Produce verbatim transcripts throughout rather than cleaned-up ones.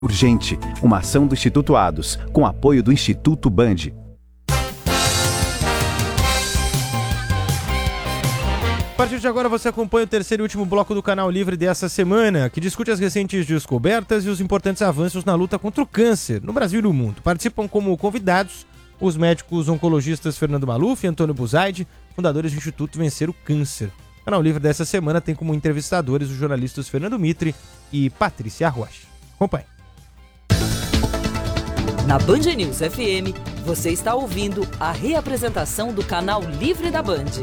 Urgente, uma ação do Instituto Ados, com apoio do Instituto Band. A partir de agora você acompanha o terceiro e último bloco do Canal Livre dessa semana, que discute as recentes descobertas e os importantes avanços na luta contra o câncer no Brasil e no mundo. Participam como convidados os médicos oncologistas Fernando Maluf e Antônio Buzaide, fundadores do Instituto Vencer o Câncer. O Canal Livre dessa semana tem como entrevistadores os jornalistas Fernando Mitre e Patrícia Rocha. Acompanhe. Na Band News F M, você está ouvindo a reapresentação do Canal Livre da Band.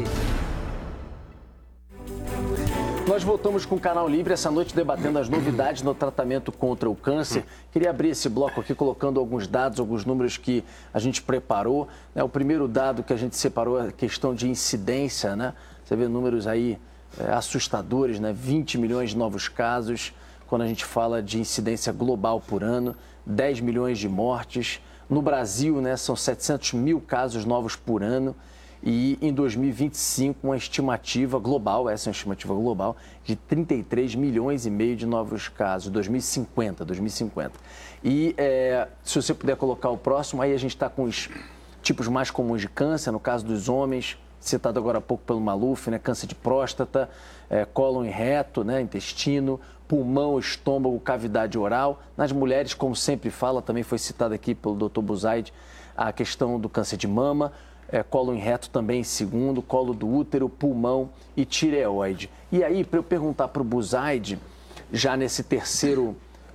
Nós voltamos com o Canal Livre essa noite debatendo as novidades no tratamento contra o câncer. Queria abrir esse bloco aqui colocando alguns dados, alguns números que a gente preparou. O primeiro dado que a gente separou é a questão de incidência, né? Você vê números aí é, assustadores, né? vinte milhões de novos casos, quando a gente fala de incidência global por ano, dez milhões de mortes. No Brasil, né, são setecentos mil casos novos por ano. E em dois mil e vinte e cinco, uma estimativa global, essa é uma estimativa global, de trinta e três milhões e meio de novos casos, dois mil e cinquenta, dois mil e cinquenta. E é, se você puder colocar o próximo, aí a gente está com os tipos mais comuns de câncer, no caso dos homens, citado agora há pouco pelo Maluf, né, câncer de próstata, é, cólon e reto, né, intestino, pulmão, estômago, cavidade oral. Nas mulheres, como sempre fala, também foi citado aqui pelo doutor Buzaide, a questão do câncer de mama, É, colo em reto também em segundo, colo do útero, pulmão e tireoide. E aí, para eu perguntar para o Buzaide, já nesse terceiro,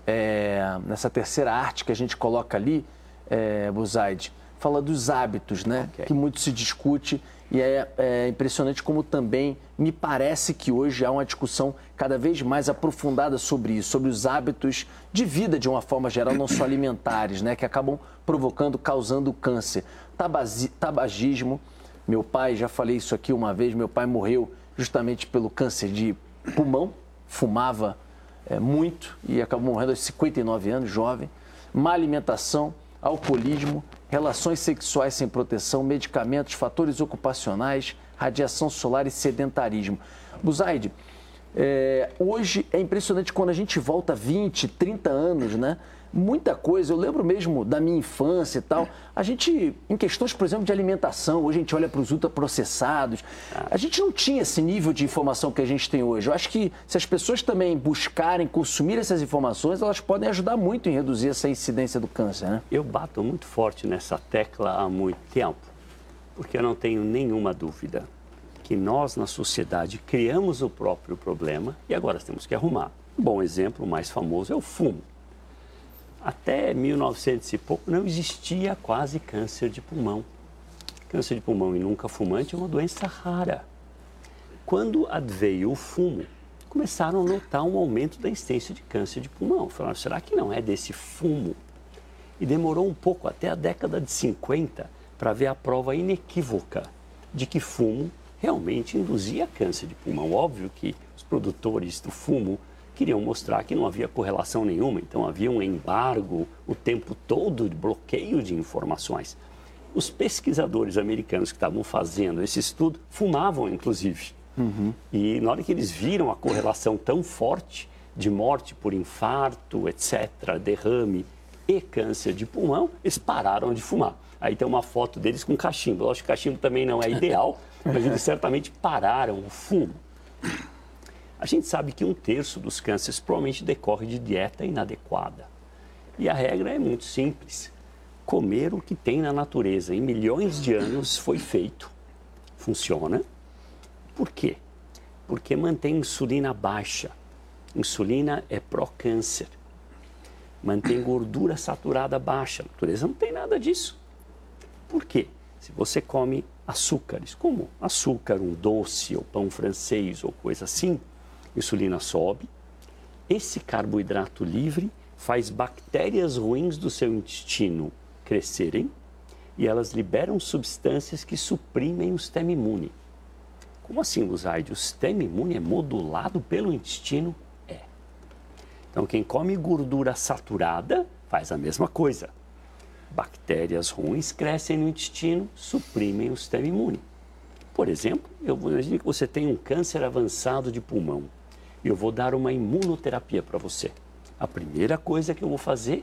é, nessa terceira arte que a gente coloca ali, é, Buzaide, fala dos hábitos, né? Okay. Que muito se discute e é, é impressionante como também me parece que hoje há uma discussão cada vez mais aprofundada sobre isso, sobre os hábitos de vida de uma forma geral, não só alimentares, né? Que acabam provocando, causando câncer. Tabagismo, meu pai, já falei isso aqui uma vez, meu pai morreu justamente pelo câncer de pulmão, fumava é, muito e acabou morrendo aos cinquenta e nove anos, jovem. Má alimentação, alcoolismo, relações sexuais sem proteção, medicamentos, fatores ocupacionais, radiação solar e sedentarismo. Buzaide, é, hoje é impressionante quando a gente volta vinte, trinta anos, né? Muita coisa, eu lembro mesmo da minha infância e tal, a gente, em questões, por exemplo, de alimentação, hoje a gente olha para os ultraprocessados, a gente não tinha esse nível de informação que a gente tem hoje. Eu acho que se as pessoas também buscarem consumir essas informações, elas podem ajudar muito em reduzir essa incidência do câncer, né? Eu bato muito forte nessa tecla há muito tempo, porque eu não tenho nenhuma dúvida que nós, na sociedade, criamos o próprio problema e agora temos que arrumar. Um bom exemplo, o mais famoso, é o fumo. Até mil e novecentos e pouco não existia quase câncer de pulmão. Câncer de pulmão em nunca fumante é uma doença rara. Quando adveio o fumo, começaram a notar um aumento da incidência de câncer de pulmão. Falaram, será que não é desse fumo? E demorou um pouco, até a década de cinquenta, para ver a prova inequívoca de que fumo realmente induzia câncer de pulmão. Óbvio que os produtores do fumo queriam mostrar que não havia correlação nenhuma, então havia um embargo o tempo todo de bloqueio de informações. Os pesquisadores americanos que estavam fazendo esse estudo fumavam, inclusive. Uhum. E na hora que eles viram a correlação tão forte de morte por infarto, etcétera, derrame e câncer de pulmão, eles pararam de fumar. Aí tem uma foto deles com cachimbo. Lógico que cachimbo também não é ideal, mas eles certamente pararam o fumo. A gente sabe que um terço dos cânceres provavelmente decorre de dieta inadequada. E a regra é muito simples. Comer o que tem na natureza. Em milhões de anos foi feito. Funciona. Por quê? Porque mantém insulina baixa. Insulina é pró-câncer. Mantém gordura saturada baixa. A natureza não tem nada disso. Por quê? Se você come açúcares, como açúcar, um doce, ou pão francês, ou coisa assim, insulina sobe, esse carboidrato livre faz bactérias ruins do seu intestino crescerem e elas liberam substâncias que suprimem o sistema imune. Como assim, Buzaide? O sistema imune é modulado pelo intestino? É. Então, quem come gordura saturada faz a mesma coisa. Bactérias ruins crescem no intestino, suprimem o sistema imune. Por exemplo, eu vou imaginar que você tem um câncer avançado de pulmão. Eu vou dar uma imunoterapia para você. a primeira coisa que eu vou fazer